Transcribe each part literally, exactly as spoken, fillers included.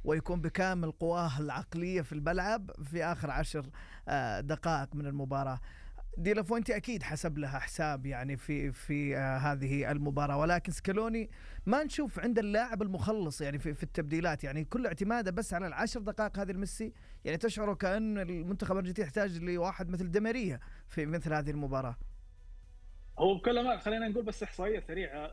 ويكون بكامل قواه العقلية في الملعب في آخر عشر دقائق من المباراة. دي لافوينتي أكيد حسب لها حساب يعني في في آه هذه المباراة، ولكن سكالوني ما نشوف عند اللاعب المخلص يعني في, في التبديلات، يعني كل اعتماده بس على العشر دقائق هذه الميسي. يعني تشعر كأن المنتخب الأرجنتيني يحتاج لواحد مثل ديماريا في مثل هذه المباراة. هو بكل ما خلينا نقول بس إحصائية سريعة،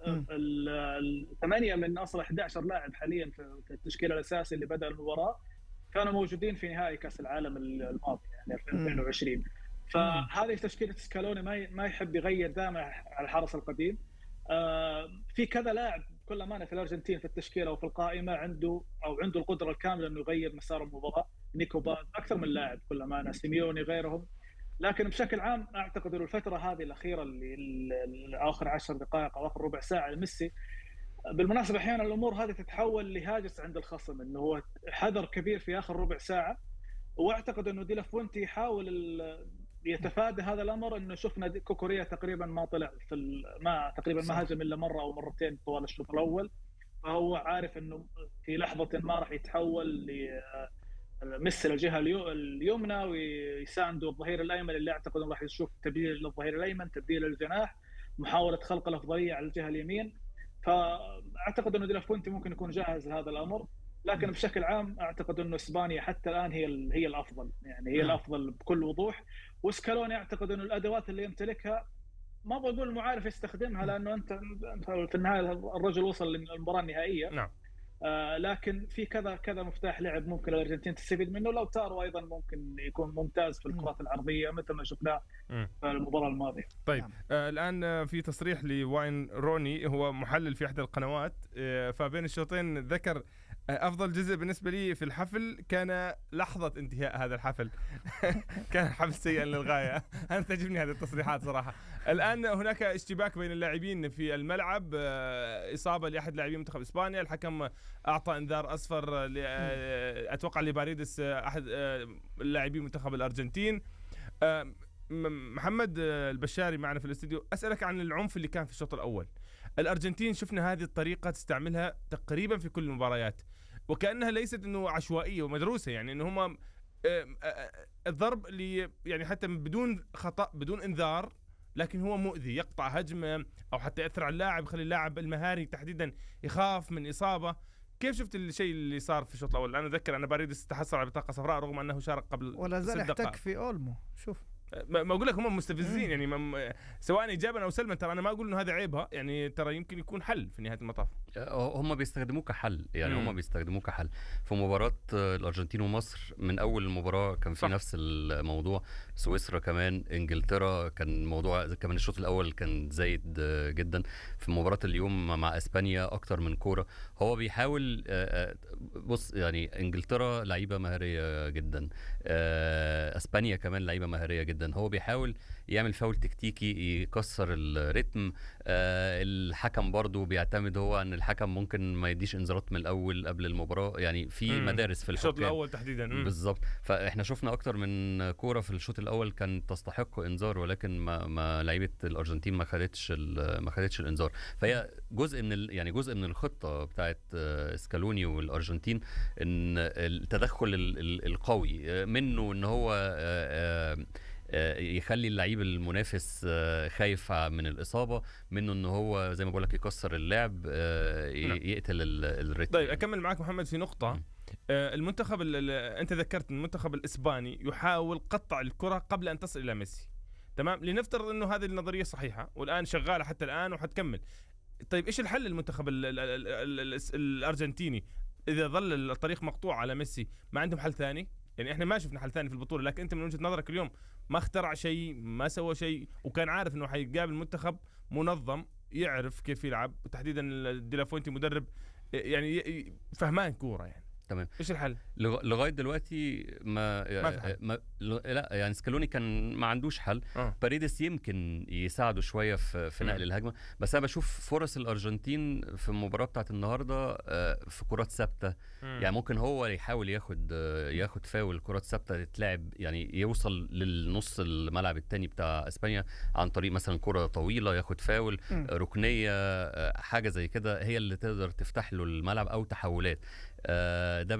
الثمانية من أصل أحد عشر لاعب حاليا في التشكيل الأساسي اللي بدأ المباراة كانوا موجودين في نهائي كأس العالم الماضي يعني ألفين وعشرين. فهذه تشكيلة سكالوني ما ما يحب يغير دائما على الحرس القديم. آه في كذا لاعب كل أمانة في الأرجنتين في التشكيلة وفي القائمة عنده أو عنده القدرة الكاملة إنه يغير مسار المباراة. نيكو باز أكثر من لاعب كل أمانة، سيميوني غيرهم. لكن بشكل عام أعتقد إنه الفترة هذه الأخيرة اللي آخر عشر دقائق أو آخر ربع ساعة لميسي، بالمناسبة أحيانا الأمور هذه تتحول لهاجس عند الخصم، إنه هو حذر كبير في آخر ربع ساعة. واعتقد انه دي لافوينتي يحاول يتفادى هذا الامر، انه شفنا كوكوريا تقريبا ما طلع في ما تقريبا ما هاجم الا مره او مرتين طوال الشوط الاول، فهو عارف انه في لحظه ما راح يتحول لميسي الجهه اليمنى ويساندوا الظهير الايمن، اللي اعتقد انه راح يشوف تبديل للظهير الايمن، تبديل للجناح، محاوله خلق الافضليه على الجهه اليمين. فاعتقد انه دي لافوينتي ممكن يكون جاهز لهذا الامر. لكن بشكل عام اعتقد انه اسبانيا حتى الان هي هي الافضل، يعني هي الافضل بكل وضوح. وسكالوني اعتقد انه الادوات اللي يمتلكها ما بقول مو عارف يستخدمها، لانه انت في النهايه الرجل وصل للمباراه النهائيه. نعم. آه لكن في كذا كذا مفتاح لعب ممكن الارجنتين تستفيد منه. لو تارو ايضا ممكن يكون ممتاز في الكرات العرضيه مثل ما شفناه في المباراه الماضيه. طيب آه الان في تصريح لواين روني، هو محلل في احدى القنوات، آه فبين الشوطين ذكر أفضل جزء بالنسبة لي في الحفل كان لحظة انتهاء هذا الحفل. كان حفل سيئا للغاية. أنا تعجبني هذه التصريحات صراحة. الآن هناك اشتباك بين اللاعبين في الملعب، إصابة لأحد لاعبين منتخب إسبانيا، الحكم أعطى إنذار أصفر أتوقع لباريدس أحد اللاعبين منتخب الأرجنتين. محمد البشاري معنا في الاستوديو، أسألك عن العنف اللي كان في الشوط الأول. الأرجنتين شفنا هذه الطريقة تستعملها تقريبا في كل المباريات، وكأنها ليست إنه عشوائية ومدروسة، يعني إنه هم الضرب اللي يعني حتى بدون خطأ بدون إنذار، لكن هو مؤذي، يقطع هجمة أو حتى يأثر على اللاعب، يخلي اللاعب المهاري تحديدا يخاف من إصابة. كيف شفت الشيء اللي صار في الشوط الأول؟ أنا أذكر أن باريدس تحصل على بطاقة صفراء رغم أنه شارك قبل ولا زال يحتك في أولمو. شوف ما اقول لك هم مستفزين يعني ما سواء ايجابا او سلبا، ترى انا ما اقول انه هذا عيبها، يعني ترى يمكن يكون حل في نهايه المطاف. هم بيستخدموه كحل، يعني هم بيستخدموه كحل في مباراه الارجنتين ومصر. من اول المباراه كان في نفس الموضوع، سويسرا كمان، انجلترا كان موضوع كمان الشوط الاول كان زايد جدا. في مباراه اليوم مع اسبانيا اكتر من كوره. هو بيحاول، بص يعني انجلترا لعيبه مهاريه جدا، اسبانيا كمان لعيبه مهاريه جدا. هو بيحاول يعمل فاول تكتيكي يكسر الريتم. آه الحكم برضو بيعتمد هو ان الحكم ممكن ما يديش انذارات من الاول قبل المباراه، يعني في مم. مدارس في الحكم الشوط الاول تحديدا. بالظبط. فاحنا شفنا اكتر من كوره في الشوط الاول كان تستحق انذار، ولكن ما, ما لعيبه الارجنتين ما خدتش ما خدتش الانذار. فهي جزء من يعني جزء من الخطه بتاعه سكالوني والارجنتين، ان التدخل القوي منه ان هو يخلي اللعيب المنافس خايف من الإصابة، منه إنه هو زي ما بقولك يكسر اللعب، يقتل الريتم. طيب أكمل معك محمد في نقطة. م. المنتخب أنت ذكرت المنتخب الإسباني يحاول قطع الكرة قبل أن تصل إلى ميسي، تمام؟ لنفترض إنه هذه النظرية صحيحة والآن شغالة حتى الآن وحتكمل. طيب إيش الحل للمنتخب الأرجنتيني إذا ظل الطريق مقطوع على ميسي؟ ما عندهم حل ثاني؟ يعني احنا ما شفنا حل ثاني في البطوله، لكن انت من وجهه نظرك اليوم ما اخترع شيء، ما سوى شيء، وكان عارف انه حيقابل منتخب منظم يعرف كيف يلعب، وتحديدا دي لافوينتي مدرب يعني فهمان كوره يعني. تمام. ايش الحل لغايه دلوقتي؟ ما, ما, ما لا يعني سكالوني كان ما عندوش حل. أه. باريدس يمكن يساعده شويه في, في نقل الهجمه، بس انا بشوف فرص الارجنتين في المباراه بتاعت النهارده في كرات ثابته. يعني ممكن هو يحاول ياخد ياخد فاول كرات ثابته تتلعب، يعني يوصل للنص الملعب الثاني بتاع اسبانيا عن طريق مثلا كره طويله، ياخد فاول م. ركنيه، حاجه زي كده هي اللي تقدر تفتح له الملعب، او تحولات. ده